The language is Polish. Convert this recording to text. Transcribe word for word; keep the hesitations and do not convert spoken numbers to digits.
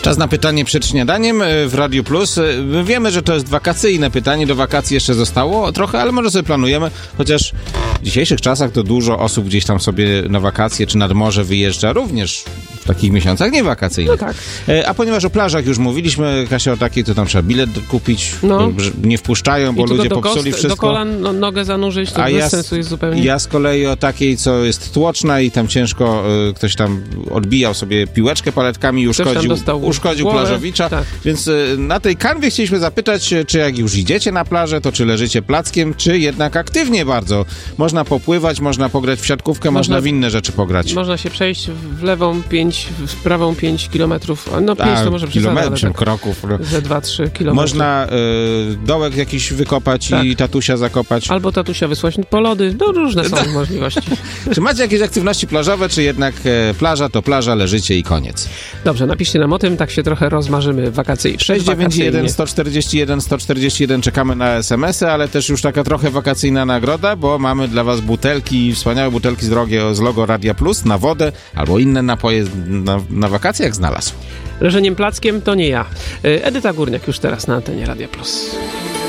Czas na pytanie przed śniadaniem w Radiu Plus. My wiemy, że to jest wakacyjne pytanie, do wakacji jeszcze zostało trochę, ale może sobie planujemy, chociaż w dzisiejszych czasach to dużo osób gdzieś tam sobie na wakacje czy nad morze wyjeżdża, również w takich miesiącach niewakacyjnych. No tak. A ponieważ o plażach już mówiliśmy, Kasia, o takiej, to tam trzeba bilet kupić, No. nie wpuszczają, bo I ludzie do popsuli kost, wszystko. Do kolan no, nogę zanurzyć, to A bez ja, sensu jest zupełnie. Ja z kolei o takiej, co jest tłoczna i tam ciężko y, ktoś tam odbijał sobie piłeczkę paletkami i uszkodził, uszkodził głowę. plażowicza. Tak. Więc y, na tej kanwie chcieliśmy zapytać, czy jak już idziecie na plażę, to czy leżycie plackiem, czy jednak aktywnie bardzo. Można popływać, można pograć w siatkówkę, można, można w inne rzeczy pograć. Można się przejść w lewą pięć, w prawą pięć kilometrów. No pięć A, to może przesadzę, ale kilometrów, tak kroków. ze dwa trzy kilometry. Można y, dołek jakiś wykopać Tak. i tatusia zakopać. Albo tatusia wysłać po lody. No różne są możliwości. Czy macie jakieś aktywności plażowe, czy jednak e, plaża to plaża, leżycie i koniec? Dobrze, napiszcie nam o tym, tak się trochę rozmarzymy wakacyjnie. sześć dziewięć jeden, sto czterdzieści jeden, sto czterdzieści jeden czekamy na es em esy, ale też już taka trochę wakacyjna nagroda, bo mamy dla was butelki, wspaniałe butelki drogie z logo Radia Plus na wodę albo inne napoje na, na wakacje, jak znalazł. Leżeniem plackiem to nie ja. Edyta Górniak już teraz na antenie Radia Plus.